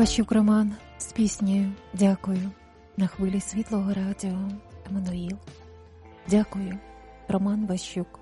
Ващук Роман з піснею «Дякую» на хвилі Світлого радіо Еммануїл. Дякую, Роман Ващук.